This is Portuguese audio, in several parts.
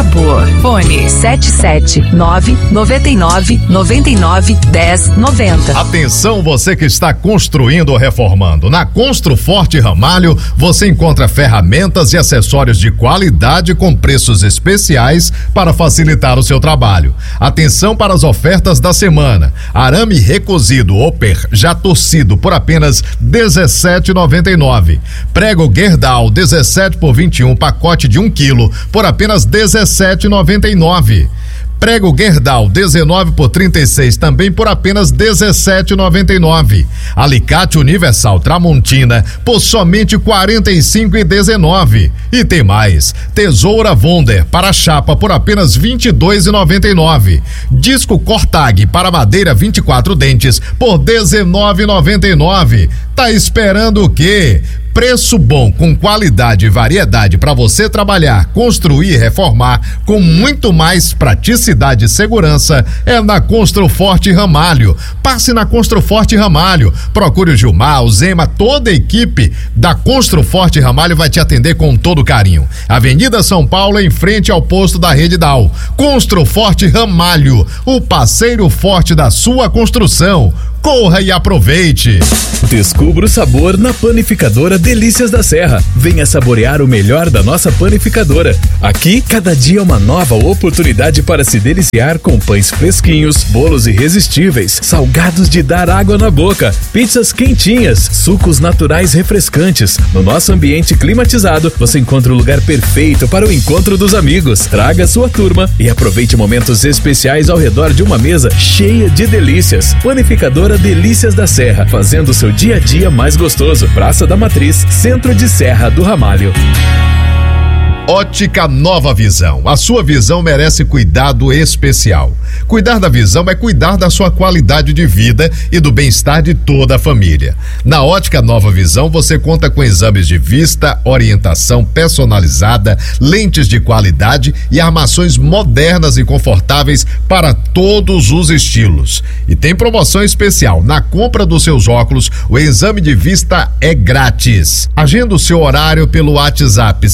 Sabor. Fone 779991090. Atenção, você que está construindo ou reformando. Na Construforte Ramalho, você encontra ferramentas e acessórios de qualidade com preços especiais para facilitar o seu trabalho. Atenção para as ofertas da semana. Arame recozido Oper já torcido por apenas R$17,99. Prego Gerdau 17 por 21, pacote de 1 quilo por apenas R$17,99. Prego Gerdau 19 por 36, também por apenas R$17,99. Alicate Universal Tramontina por somente R$45,19. E tem mais. Tesoura Wonder para chapa por apenas R$22,99. Disco Cortag para madeira 24 dentes por R$19,99. Tá esperando o quê? Preço bom, com qualidade e variedade para você trabalhar, construir e reformar com muito mais praticidade e segurança é na Construforte Ramalho. Passe na Construforte Ramalho, procure o Gilmar, o Zema, toda a equipe da Construforte Ramalho vai te atender com todo carinho. Avenida São Paulo, em frente ao posto da Rede Dal. Construforte Ramalho, o parceiro forte da sua construção. Corra e aproveite! Descubra o sabor na Panificadora Delícias da Serra. Venha saborear o melhor da nossa panificadora. Aqui, cada dia é uma nova oportunidade para se deliciar com pães fresquinhos, bolos irresistíveis, salgados de dar água na boca, pizzas quentinhas, sucos naturais refrescantes. No nosso ambiente climatizado, você encontra o lugar perfeito para o encontro dos amigos. Traga sua turma e aproveite momentos especiais ao redor de uma mesa cheia de delícias. Panificadora Delícias da Serra, fazendo seu dia a dia mais gostoso. Praça da Matriz, Centro de Serra do Ramalho. Ótica Nova Visão. A sua visão merece cuidado especial. Cuidar da visão é cuidar da sua qualidade de vida e do bem-estar de toda a família. Na Ótica Nova Visão, você conta com exames de vista, orientação personalizada, lentes de qualidade e armações modernas e confortáveis para todos os estilos. E tem promoção especial. Na compra dos seus óculos, o exame de vista é grátis. Agenda o seu horário pelo WhatsApp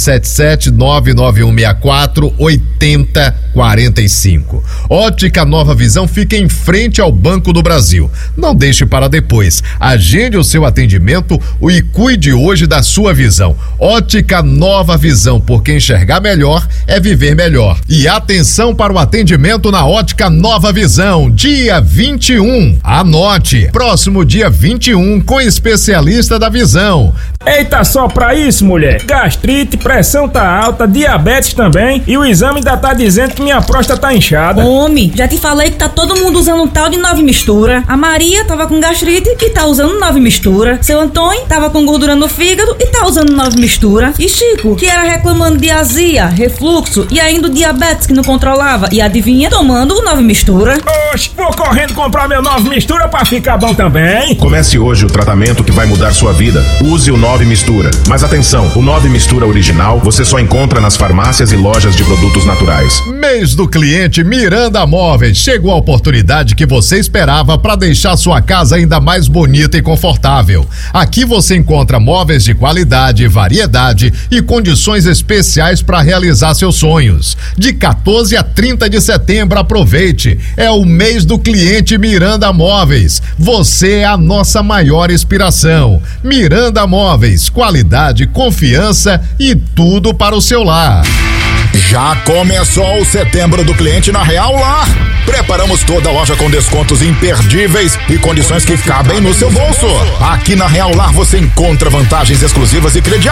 77991648045. Ótica Nova Visão fica em frente ao Banco do Brasil. Não deixe para depois. Agende o seu atendimento e cuide hoje da sua visão. Ótica Nova Visão, porque enxergar melhor é viver melhor. E atenção para o atendimento na Ótica Nova Visão, dia 21. Anote, próximo dia 21 com especialista da visão. Eita, só pra isso, mulher. Gastrite, pressão tá alta, diabetes também, e o exame ainda tá dizendo que minha próstata tá inchada. Homem, já te falei que tá todo mundo usando um tal de 9 mistura. A Maria tava com gastrite e tá usando 9 mistura. Seu Antônio tava com gordura no fígado e tá usando 9 mistura. E Chico, que era reclamando de azia, refluxo e ainda o diabetes que não controlava, e adivinha, tomando o 9 mistura. Oxe, vou correndo comprar meu 9 mistura pra ficar bom também. Comece hoje o tratamento que vai mudar sua vida. Use o 9 mistura. Mas atenção, o 9 mistura original você só encontra nas farmácias e lojas de produtos naturais. Mês do cliente Miranda Móveis. Chegou a oportunidade que você esperava para deixar sua casa ainda mais bonita e confortável. Aqui você encontra móveis de qualidade, variedade e condições especiais para realizar seus sonhos. De 14 a 30 de setembro, aproveite. É o mês do cliente Miranda Móveis. Você é a nossa maior inspiração. Miranda Móveis, qualidade, confiança e tudo para o seu lar. Já começou o setembro do cliente na Real Lar. Preparamos toda a loja com descontos imperdíveis e condições que cabem no seu bolso. Aqui na Real Lar você encontra vantagens exclusivas e crediários.